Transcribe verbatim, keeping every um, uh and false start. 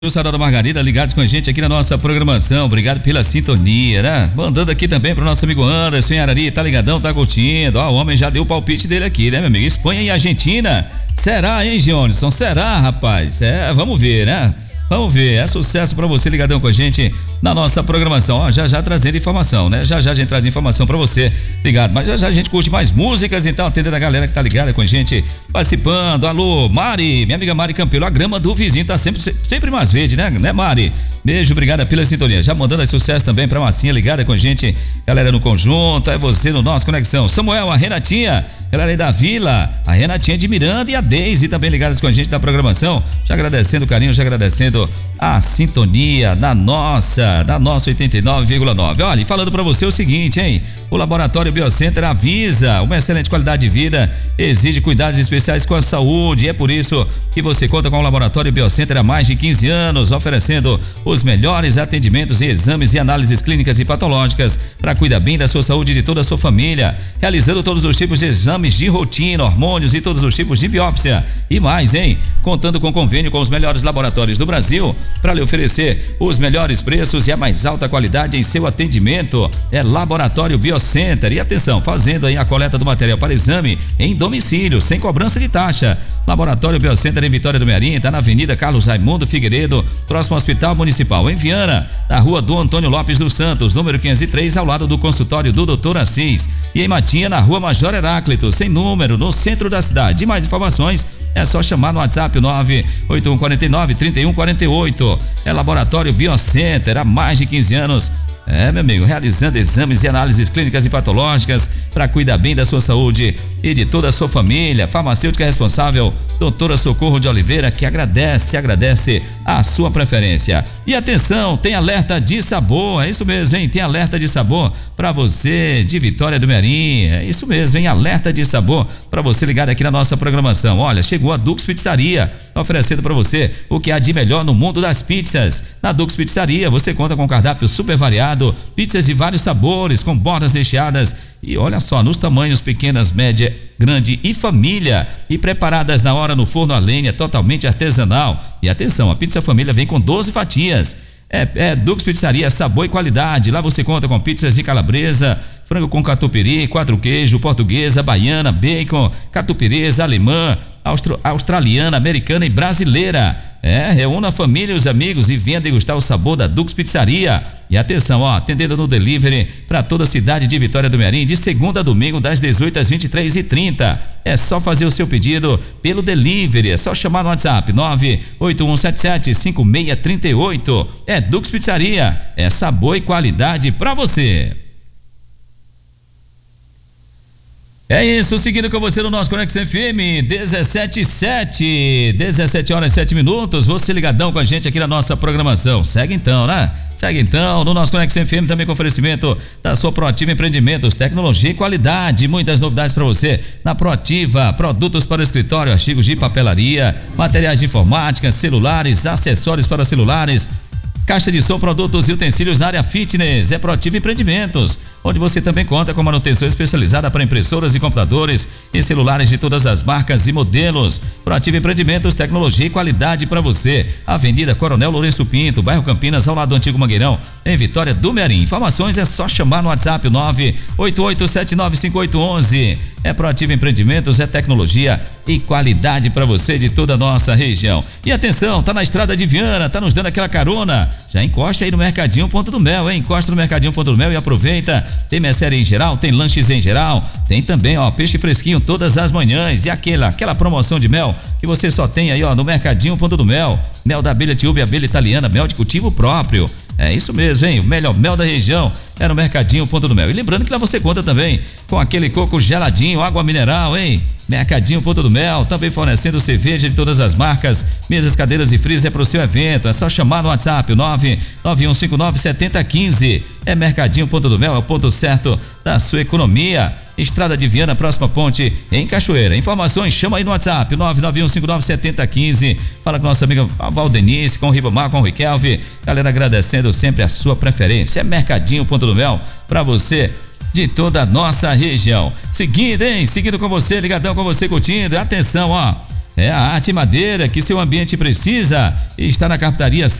O Sarau da Margarida ligados com a gente aqui na nossa programação, obrigado pela sintonia, né? Mandando aqui também pro nosso amigo Anderson em Arari, tá ligadão, tá curtindo, ó, o homem já deu o palpite dele aqui, né, meu amigo? Espanha e Argentina, será, hein, Gionson? Será, rapaz? É, vamos ver, né? Vamos ver, é sucesso pra você ligadão com a gente na nossa programação, ó, já já trazendo informação, né? Já já a gente traz informação pra você, ligado, mas já já a gente curte mais músicas, então atendendo a galera que tá ligada com a gente, participando. Alô, Mari, minha amiga Mari Campelo, a grama do vizinho tá sempre, sempre mais verde, né, né, Mari? Beijo, obrigada pela sintonia, já mandando sucesso também pra Marcinha ligada com a gente, galera no conjunto, é você no nosso Conexão. Samuel, a Renatinha, galera aí da Vila, a Renatinha de Miranda e a Deise também ligadas com a gente da programação, já agradecendo o carinho, já agradecendo a sintonia da nossa, da nossa oitenta e nove vírgula nove. Olha, e falando pra você o seguinte, hein? O Laboratório Biocenter avisa, uma excelente qualidade de vida exige cuidados especiais com a saúde, e é por isso que você conta com o Laboratório Biocenter há mais de quinze anos, oferecendo os melhores atendimentos e exames e análises clínicas e patológicas para cuidar bem da sua saúde e de toda a sua família, realizando todos os tipos de exames de rotina, hormônios e todos os tipos de biópsia e mais, hein? Contando com convênio com os melhores laboratórios do Brasil para lhe oferecer os melhores preços e a mais alta qualidade em seu atendimento. É Laboratório Biocenter. E atenção, fazendo aí a coleta do material para exame em domicílio, sem cobrança de taxa. Laboratório Biocenter em Vitória do Mearim, está na Avenida Carlos Raimundo Figueiredo, próximo ao Hospital Municipal. Em Viana, na Rua do Antônio Lopes dos Santos, número quinhentos e três, ao lado do consultório do doutor Assis. E em Matinha, na Rua Major Heráclito, sem número, no centro da cidade. E mais informações é só chamar no WhatsApp nove oito um quatro nove, três um quatro oito. É Laboratório Biocenter, há mais de quinze anos. É, meu amigo, realizando exames e análises clínicas e patológicas para cuidar bem da sua saúde e de toda a sua família. Farmacêutica responsável, doutora Socorro de Oliveira, que agradece, agradece a sua preferência. E atenção, tem alerta de sabor, é isso mesmo, hein? Tem alerta de sabor para você de Vitória do Mearim, é isso mesmo, hein? Alerta de sabor para você ligado aqui na nossa programação. Olha, chegou a Dux Pizzaria, oferecendo para você o que há de melhor no mundo das pizzas. Na Dux Pizzaria você conta com um cardápio super variado, pizzas de vários sabores, com bordas recheadas e olha só, nos tamanhos pequenas, média, grande e família, e preparadas na hora no forno a lenha, totalmente artesanal. E atenção, a pizza família vem com doze fatias. É, é Dux Pizzaria, sabor e qualidade. Lá você conta com pizzas de calabresa, frango com catupiry, quatro queijo, portuguesa, baiana, bacon, catupiresa, alemã, austro, australiana, americana e brasileira. É, reúna a família e os amigos e venha degustar o sabor da Dux Pizzaria. E atenção, ó, atendendo no delivery para toda a cidade de Vitória do Mearim, de segunda a domingo, das dezoito às vinte e três e trinta. É só fazer o seu pedido pelo delivery, é só chamar no WhatsApp nove oito um sete sete cinco seis três oito. É Dux Pizzaria, é sabor e qualidade para você. É isso, seguindo com você no nosso Conexão F M dezessete e sete, dezessete horas e sete minutos, você ligadão com a gente aqui na nossa programação. Segue então, né? Segue então no nosso Conexão F M, também com oferecimento da sua Proativa Empreendimentos, tecnologia e qualidade, muitas novidades para você na Proativa, produtos para o escritório, artigos de papelaria, materiais de informática, celulares, acessórios para celulares, caixa de som, produtos e utensílios na área fitness. É Proativa Empreendimentos, onde você também conta com manutenção especializada para impressoras e computadores e celulares de todas as marcas e modelos. Proativa Empreendimentos, tecnologia e qualidade para você. Avenida Coronel Lourenço Pinto, bairro Campinas, ao lado do Antigo Mangueirão, em Vitória do Mearim. Informações é só chamar no WhatsApp nove oito oito sete nove cinco oito um um. É Proativa Empreendimentos, é tecnologia e qualidade para você de toda a nossa região. E atenção, tá na estrada de Viana, tá nos dando aquela carona, já encosta aí no Mercadinho Ponto do Mel, hein? Encosta no Mercadinho Ponto do Mel e aproveita. Tem mercearia em geral, tem lanches em geral, tem também, ó, peixe fresquinho todas as manhãs e aquela, aquela promoção de mel que você só tem aí, ó, no Mercadinho Ponto do Mel. Mel da abelha tiúba e abelha italiana, mel de cultivo próprio. É isso mesmo, hein? O melhor mel da região é no Mercadinho Ponto do Mel. E lembrando que lá você conta também com aquele coco geladinho, água mineral, hein? Mercadinho Ponto do Mel, também fornecendo cerveja de todas as marcas, mesas, cadeiras e freezer para o seu evento. É só chamar no WhatsApp nove nove um cinco nove sete zero um cinco. É Mercadinho Ponto do Mel, é o ponto certo da sua economia. Estrada de Viana, próxima ponte em Cachoeira. Informações, chama aí no WhatsApp nove nove um cinco nove sete zero um cinco. Fala com nossa amiga Valdenice, com o Ribamar, com o Riquelme. Galera agradecendo sempre a sua preferência. É Mercadinho Ponto do Mel para você de toda a nossa região. Seguindo, hein? Seguindo com você, ligadão com você, curtindo. Atenção, ó. É a arte madeira que seu ambiente precisa. Está na Carpintaria